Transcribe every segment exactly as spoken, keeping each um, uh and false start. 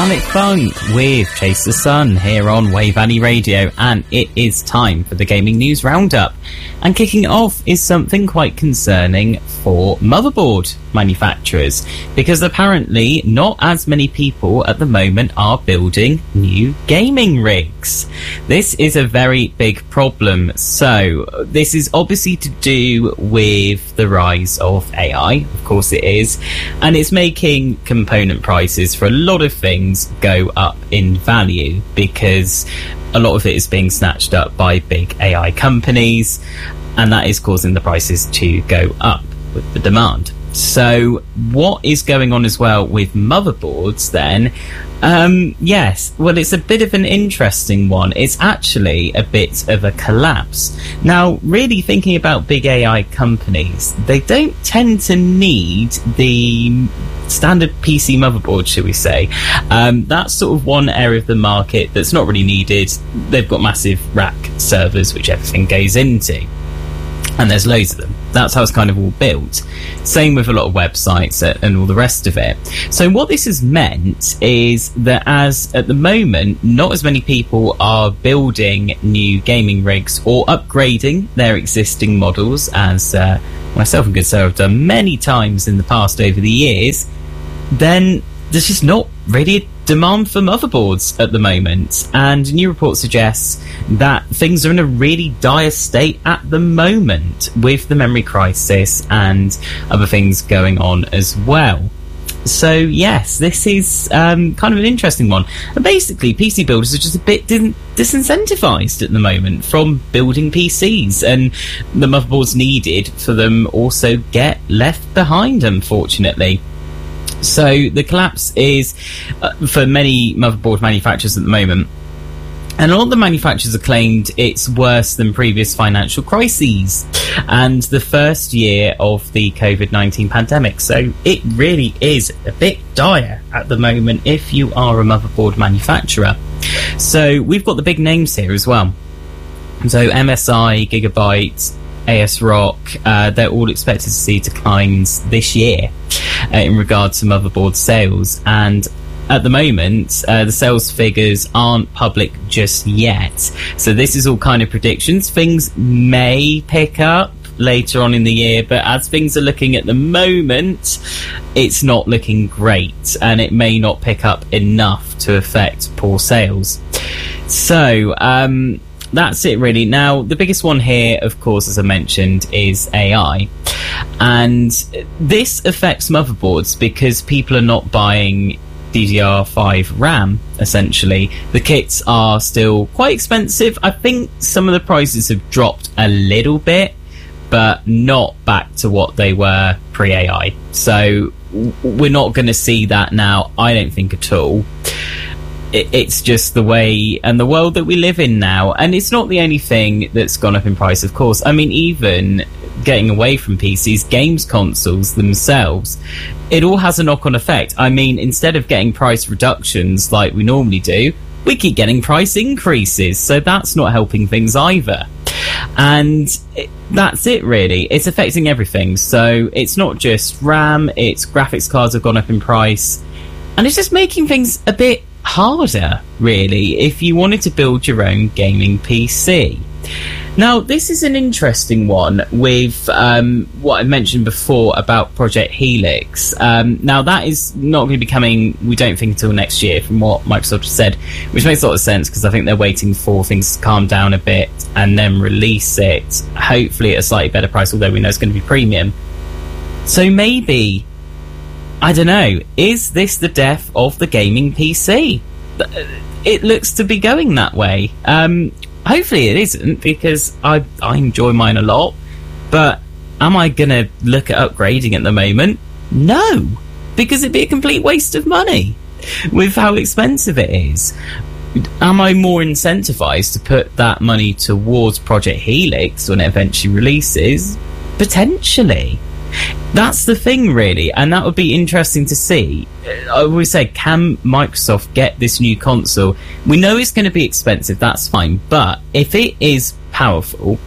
Planet Funk with Chase the Sun here on Wave Valley Radio, and it is time for the Gaming News Roundup. And kicking it off is something quite concerning for motherboard manufacturers, because apparently not as many people at the moment are building new gaming rigs. This is a very big problem. So this is obviously to do with the rise of A I, of course it is, and it's making component prices for a lot of things go up in value, because a lot of it is being snatched up by big A I companies, and that is causing the prices to go up with the demand. So what is going on as well with motherboards then? Um, yes, well, it's a bit of an interesting one. It's actually a bit of a collapse. Now, really thinking about big A I companies, they don't tend to need the standard P C motherboard, shall we say. Um, that's sort of one area of the market that's not really needed. They've got massive rack servers, which everything goes into. And there's loads of them. That's how it's kind of all built. Same with a lot of websites and all the rest of it. So what this has meant is that as at the moment, not as many people are building new gaming rigs or upgrading their existing models, as uh, myself and good Sarah have done many times in the past over the years, then there's just not really a demand for motherboards at the moment. And a new report suggests that things are in a really dire state at the moment with the memory crisis and other things going on as well. So yes, this is um, kind of an interesting one. And basically, P C builders are just a bit dis- disincentivized at the moment from building P Cs, and the motherboards needed for them also get left behind, unfortunately. So the collapse is uh, for many motherboard manufacturers at the moment, and a lot of the manufacturers have claimed it's worse than previous financial crises and the first year of the covid nineteen pandemic. So it really is a bit dire at the moment if you are a motherboard manufacturer. So we've got the big names here as well. So M S I, Gigabyte, ASRock, uh, they're all expected to see declines this year uh, in regard to motherboard sales. And at the moment, uh, the sales figures aren't public just yet. So this is all kind of predictions. Things may pick up later on in the year, but as things are looking at the moment, it's not looking great, and it may not pick up enough to affect poor sales. So, um... that's it, really. Now, the biggest one here, of course, as I mentioned, is A I. And this affects motherboards because people are not buying D D R five RAM, essentially. The kits are still quite expensive. I think some of the prices have dropped a little bit, but not back to what they were pre-A I. So we're not going to see that now, I don't think, at all. It's just the way and the world that we live in now. And it's not the only thing that's gone up in price, of course. I mean, even getting away from P Cs, games consoles themselves, it all has a knock-on effect. I mean, instead of getting price reductions like we normally do, we keep getting price increases. So that's not helping things either. And that's it, really. It's affecting everything. So it's not just RAM, it's graphics cards have gone up in price. And it's just making things a bit harder, really, if you wanted to build your own gaming P C. Now, this is an interesting one with um, what I mentioned before about Project Helix. Um, now, that is not going to be coming, we don't think, until next year, from what Microsoft has said, which makes a lot of sense because I think they're waiting for things to calm down a bit and then release it, hopefully at a slightly better price, although we know it's going to be premium. So maybe, I don't know, is this the death of the gaming P C? It looks to be going that way. Um, hopefully it isn't, because I, I enjoy mine a lot. But am I going to look at upgrading at the moment? No, because it'd be a complete waste of money with how expensive it is. Am I more incentivized to put that money towards Project Helix when it eventually releases? Potentially. That's the thing, really, and that would be interesting to see. I always say, can Microsoft get this new console? We know it's going to be expensive, that's fine, but if it is powerful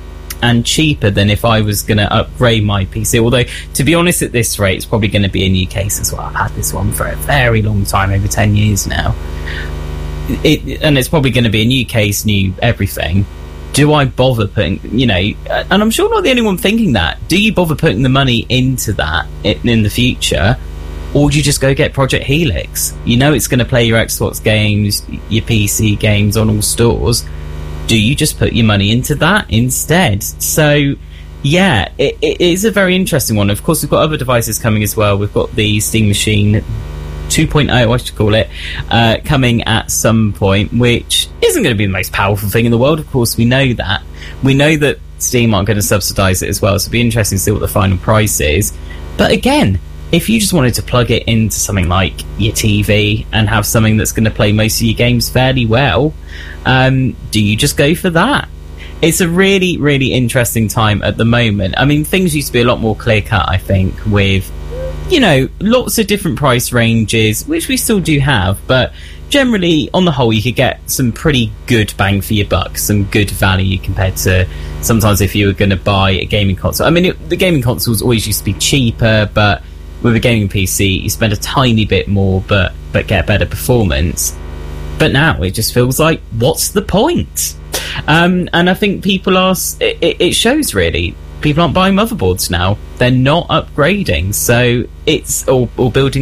and cheaper than if I was going to upgrade my P C. Although, to be honest, at this rate, it's probably going to be a new case as well. I've had this one for a very long time, over ten years now. It, and it's probably going to be a new case, new everything. Do I bother putting, you know, and I'm sure not the only one thinking that. Do you bother putting the money into that in, in the future? Or do you just go get Project Helix? You know it's going to play your Xbox games, your P C games on all stores. Do you just put your money into that instead? So, yeah, it, it is a very interesting one. Of course, we've got other devices coming as well. We've got the Steam Machine two point oh, I should call it, uh, coming at some point, which isn't going to be the most powerful thing in the world. Of course, we know that. We know that Steam aren't going to subsidise it as well, so it'll be interesting to see what the final price is. But again, if you just wanted to plug it into something like your T V and have something that's going to play most of your games fairly well, um, do you just go for that? It's a really, really interesting time at the moment. I mean, things used to be a lot more clear-cut, I think, with, you know, lots of different price ranges, which we still do have, but generally, on the whole, you could get some pretty good bang for your buck, some good value compared to sometimes if you were going to buy a gaming console. I mean, it, the gaming consoles always used to be cheaper, but with a gaming P C, you spend a tiny bit more, but but get better performance. But now it just feels like, what's the point? Um, and I think people are. It, it shows really. People aren't buying motherboards now. They're not upgrading, so it's or, or building